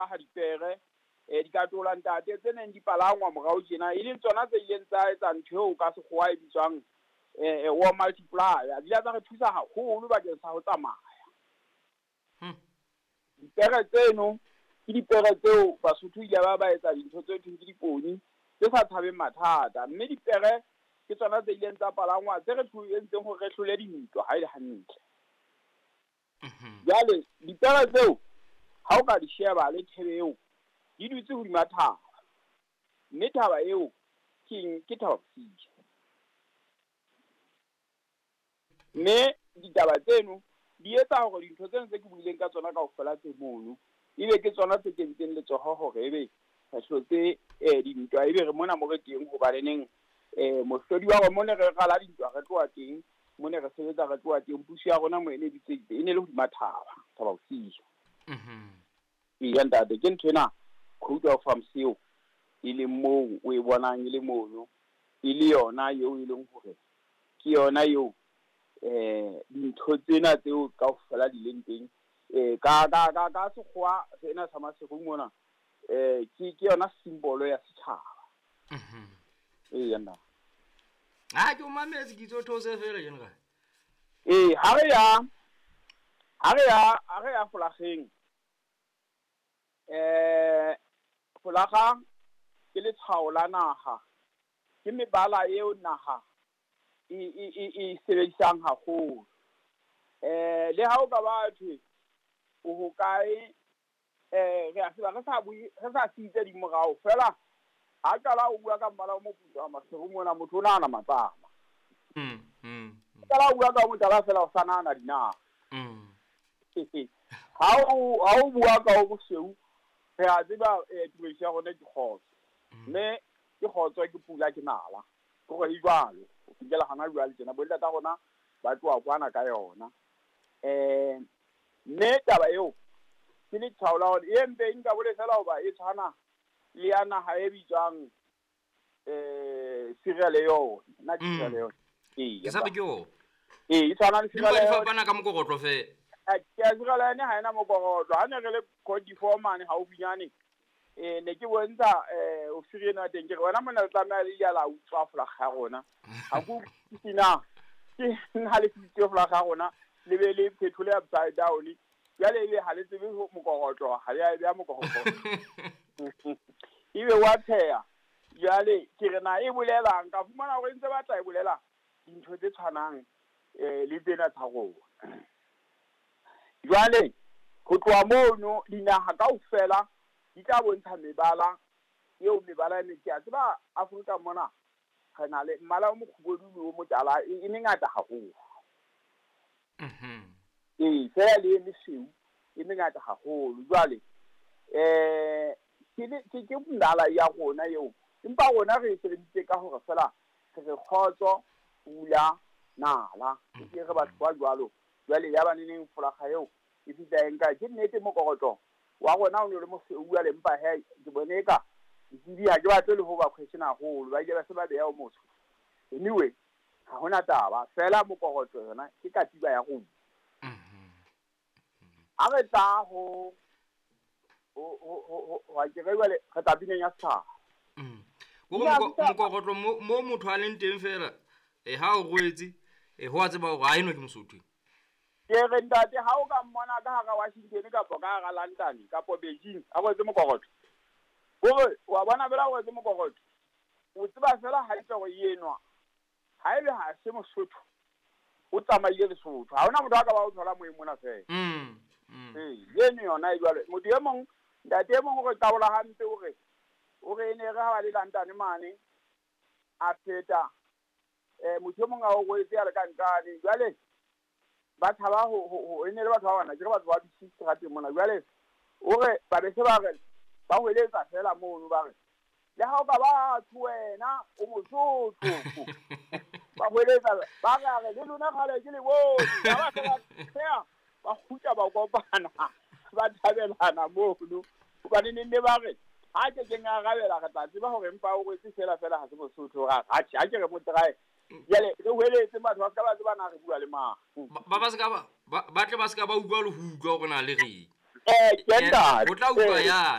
ha dipere di ka tola ntate tse neng di palangwa morao tjena e leng tsona tse ileng tsa etsa ntho eo ka sekgowa e bitswang war multiplier di la tsa re thusa haholo bakeng sa ho tsamaya. Dipere tseno ke dipere tseo Basotho ile ba etsa dintho tse thweng ke diponi tse sa tshabeng mathata, mme dipere ke tsona tse ileng tsa palangwa tse re entseng hore re hlole dintwa ha e le hantle. Jwale dipere tseo ha o ka di sheba le thebe eo di dutse hodima thaba, mme thaba eo ke thaba bosiu. Mme ditaba tseno di etsa hore dintho tseno tse ke buileng ka tsona kaofela tse mono ebe ke tsona tse kentseng letsoho hore ebe re hlotse dintwa, ebe re mona mo re teng ho baneneng mohlodi wa rona mone re rala dintwa re tloha teng, mone re sebetsa re tloha teng, puso ya rona mo ene editse e ne le hodima thaba bosiu. Eya ntate, ke ntho ena code of arms eo e leng moo o e bonang e le mono e le yona eo e leng hore ke yona eo dintho tsena tseo kaofela di leng teng ka sekgowa sena sa maserung mona ke yona symbol ya setjhaba. Eya nna ke o mametse ke tso those fela jeno ka ha re ya folakgeng folaga ke letshwao la naha, ke mebala eo naha e sebedisang haholo. Le ha o ka batho o hokae re a seba re sa sitse di morao fela ha qala o bua ka mmala o moputswa maserung mona motho o nahana matsama. Qala o bua ka motala fela o sa nahana dinaha. Ha o bua ka o bosweu re a tseba tumediso ya rona ke kgotso, mme ke kgotso ke pula ke nala gore e jwalo o fikela hana jwale tjena bo ntata rona ba tloa kwana ka yona. Mme taba eo ke letshwao la hore e mpe nka boletsela hoba e tshwana le ya naha e bitswang Sierra Leone, nna ke Sierra Leone. Ke sa be ke o e tshwana le Sierra Leone. Di fapana ka mokokotlo fe ke a Sierra Leone ha ena mokokotlo, ha ne re le Cote d'Ivoire mane haufinyane ne ke bontsha ofisiri ena teng ke re wena mona le tlameha le ya la utswa folaga ya rona ha ku sina ke nna le fitse folaga ya rona le be le phethole upside down jale ebe ha le tsebe mokokotlo ha ya be ya mokokotlo ebe wa theya jale ke re na e bolelang ka fumana hore ntse batla e bolela dintho tse tshwanang le tsena tsa rona. Jwale ho tloha mono dinaha kaofela di tla bontsha mebala eo mebala ene ke a tseba Afrika mona re na le mmala o mokgubedu o motala e mengata haholo. Fela le mesweu e mengata haholo. Jwale ke mmala ya rona eo, empa rona re sebeditse ka hore fela re kgotso pula nala ke re batho ba jwalo. Jwale ya baneng folaga eo e fitla enka ke nnete mokokotlo wa rona o ne le mosweu ya le mpa he ke boneka di ha ke batle le ho ba question haholo ba ile ba se ba beya o motho. Anyway ha hona taba fela mokokotlo yona ke katiba ya rona. Ha re tla ho wa ke re jwale re tla bineng ya sa mokokotlo mo motho a leng teng fela ha o goetse ho a tseba hore ha eno ke Mosotho. Ke re ntate ha o ka mmona ka hara Washington kapa ka hara London kapa Beijing a go tse mokokotlo hore wa bona bela go tse mokokotlo o tseba fela ha itse go yenwa ha ile ha se Mosotho o tsamaile Lesotho ha ona motho a ka ba o thola mo mona fela. Yeno yona e jwale motho e mong ntate e mong go taola hampe o re ene re ha ba le London mane a pheta motho e mong a o go etsa le kankane jwale ba thaba ho ene le batho ba bana ke re batho ba di ga teng mona jwale o re ba be se ba re ba hweletsa fela mono ba re le ha o ka ba wena o Mosotho ba hweletsa ba re le lona khale ke le bone ba ba ba khutla ba kopana ba thabelana mono ba ne ba re ha ke nga gabela ga tla tseba hore mpa o go fela ha se Mosotho ha ke re motlae yale re hweletse batho ba ka ba tseba na re bua le mang ba se ka ba tle ba se ka ba utlwa le ho utlwa go na le re ke nda o tla utlwa ya